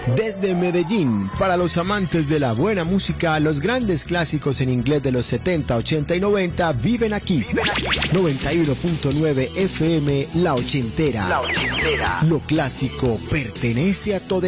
Desde Medellín, para los amantes de la buena música, los grandes clásicos en inglés de los 70, 80 y 90 viven aquí. 91.9 FM, La Ochentera. Lo clásico pertenece a todo.